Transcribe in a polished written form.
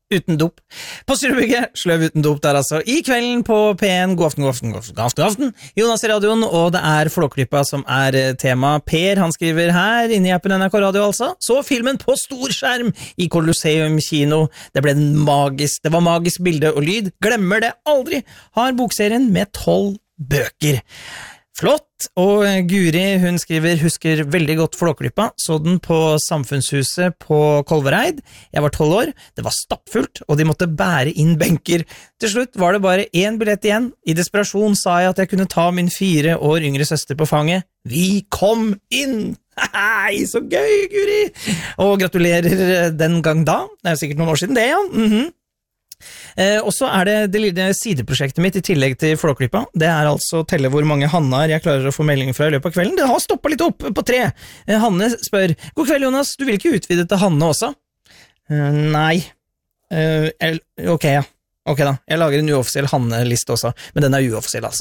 uten dop. På Styrebygget, sløv uten dop der altså. I kvelden på P1, god aften. Jonas i radioen, og det er Flåklypa som er tema. Per, han skriver her, inne i appen NRK Radio altså. Så filmen på stor skjerm i Colosseum kino. Det var magisk bilde og lyd. Glemmer det aldri. Har bokserien med 12 bøker. Flott, og Guri, hun skriver, husker veldig godt Flåklypa, så den på Samfunnshuset på Kolvereid. Jeg var 12 år, det var stappfullt, og de måtte bære inn benker. Til slutt var det bare 1 billett igjen. I desperasjon sa jeg at jeg kunne ta min 4 år yngre søster på fanget. Vi kom inn! Hei, så gøy, Guri! Og gratulerer den gang da. Det er sikkert noen år siden det, ja. Og så er det lille sideprosjektet mitt i tillegg til Flåklypa. Det er altså å telle hvor mange Hannar jeg klarer å få melding fra i løpet av kvelden. Det har stoppet litt opp på 3. Hanne spør, god kveld Jonas, du vil ikke utvide til Hanne også? Nei. Ok, ja. Ok da, jeg lager en uoffisiell Hanne-liste også, men den er uoffisiell altså.